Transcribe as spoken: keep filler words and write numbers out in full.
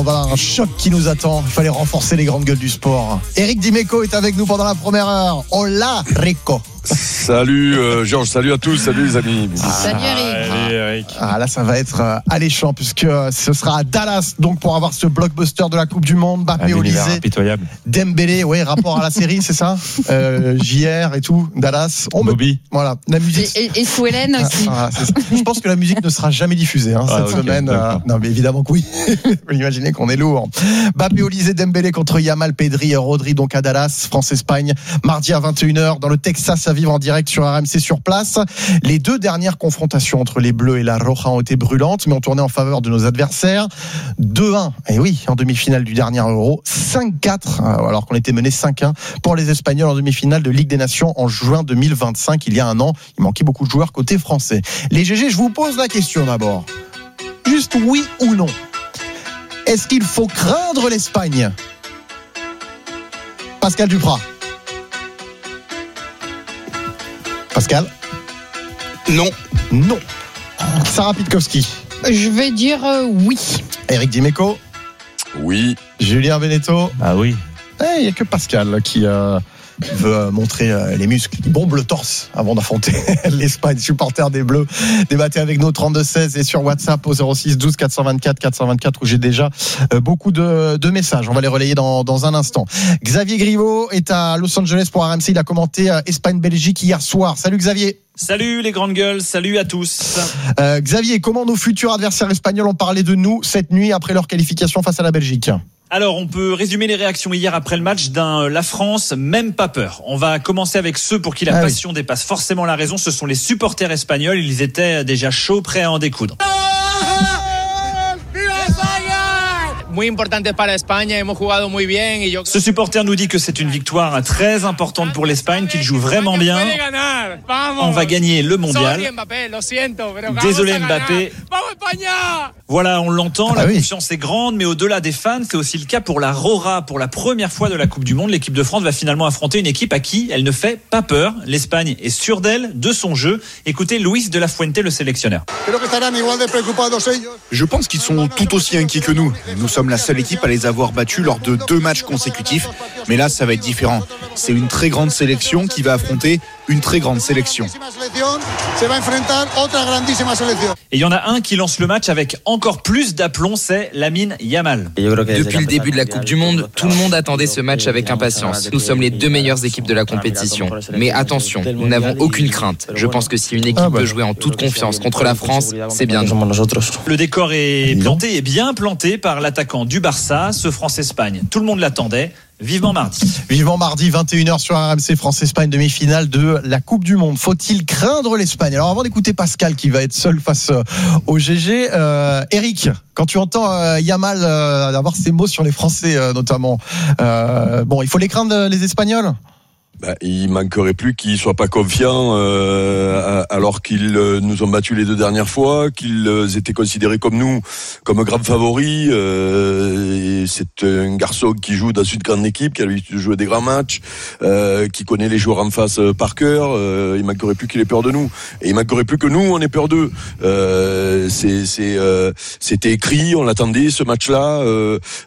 On va avoir un choc qui nous attend. Il fallait renforcer les grandes gueules du sport. Eric Dimeco est avec nous pendant la première heure. Hola Rico. Salut euh, Georges, salut à tous, salut les amis. Ah, salut Eric. Ah, Eric. Ah, là ça va être euh, alléchant puisque euh, ce sera à Dallas donc pour avoir ce blockbuster de la Coupe du Monde. Mbappé, Olysée, impitoyable. Dembélé, ouais, rapport à la série, c'est ça euh, J R et tout, Dallas. On Bobby. Me... Voilà, la musique. Et, et, et Souelen aussi. Ah, ah, Je pense que la musique ne sera jamais diffusée hein, cette ah, okay, semaine. Euh, non mais évidemment que oui. Vous imaginez qu'on est lourd. Mbappé, Olysée, Dembélé contre Yamal, Pedri et Rodri donc à Dallas, France-Espagne, mardi à vingt et une heures dans le Texas à vivre en direct sur R M C sur place. Les deux dernières confrontations entre les Bleus et la Roja ont été brûlantes, mais ont tourné en faveur de nos adversaires. deux un, et oui, en demi-finale du dernier Euro. cinq quatre, alors qu'on était mené cinq un pour les Espagnols en demi-finale de Ligue des Nations en juin deux mille vingt-cinq, il y a un an. Il manquait beaucoup de joueurs côté français. Les G G, je vous pose la question d'abord. Juste oui ou non. Est-ce qu'il faut craindre l'Espagne ? Pascal Duprat. Pascal ? Non. Non. Sarah Pitkowski. Je vais dire euh, oui. Eric Dimeco. Oui. Julien Beneteau. Ah oui. Il n'y a que Pascal qui euh, veut montrer euh, les muscles, qui bombe le torse avant d'affronter l'Espagne. Supporter des Bleus, débattez avec nous trente-deux seize et sur WhatsApp au zéro six douze quatre cent vingt-quatre quatre cent vingt-quatre où j'ai déjà euh, beaucoup de, de messages. On va les relayer dans, dans un instant. Xavier Griveaux est à Los Angeles pour R M C. Il a commenté euh, Espagne-Belgique hier soir. Salut Xavier. Salut les grandes gueules, salut à tous. Euh, Xavier, comment nos futurs adversaires espagnols ont parlé de nous cette nuit après leur qualification face à la Belgique ? Alors, on peut résumer les réactions hier après le match d'un La France, même pas peur. On va commencer avec ceux pour qui la ah passion oui. dépasse forcément la raison. Ce sont les supporters espagnols. Ils étaient déjà chauds, prêts à en découdre. Ce supporter nous dit que c'est une victoire très importante pour l'Espagne, qu'il joue vraiment bien. On va gagner le mondial. Désolé Mbappé. Voilà, on l'entend, la ah oui. confiance est grande, mais au-delà des fans, c'est aussi le cas pour la Roja. Pour la première fois de la Coupe du Monde, l'équipe de France va finalement affronter une équipe à qui elle ne fait pas peur. L'Espagne est sûre d'elle, de son jeu. Écoutez Luis de la Fuente, le sélectionneur. Je pense qu'ils sont tout aussi inquiets que nous. Nous sommes la seule équipe à les avoir battus lors de deux matchs consécutifs. Mais là, ça va être différent. C'est une très grande sélection qui va affronter une très grande sélection. Et il y en a un qui lance le match avec encore plus d'aplomb, c'est Lamine Yamal. Depuis le début de la Coupe du Monde, tout le monde attendait ce match avec impatience. Nous sommes les deux meilleures équipes de la compétition. Mais attention, nous n'avons aucune crainte. Je pense que si une équipe peut jouer en toute confiance contre la France, c'est bien nous. Le décor est planté et bien planté par l'attaquant du Barça, ce France-Espagne. Tout le monde l'attendait. Vivement mardi. Vivement mardi, vingt et une heures sur R M C, France-Espagne, demi-finale de la Coupe du Monde. Faut-il craindre l'Espagne ? Alors avant d'écouter Pascal qui va être seul face au G G, euh, Eric, quand tu entends euh, Yamal euh, avoir ces mots sur les Français euh, notamment, euh, bon, il faut les craindre les Espagnols ? Ben, il manquerait plus qu'ils soient pas confiants euh, alors qu'ils nous ont battus les deux dernières fois, qu'ils étaient considérés comme nous, comme grands favoris. Euh, c'est un garçon qui joue dans une grande équipe, qui a l'habitude de jouer des grands matchs, euh, qui connaît les joueurs en face par cœur. Euh, il manquerait plus qu'il ait peur de nous, et il manquerait plus que nous on ait peur d'eux. Euh, c'est, c'est, euh, c'était écrit, on l'attendait ce match-là. Euh,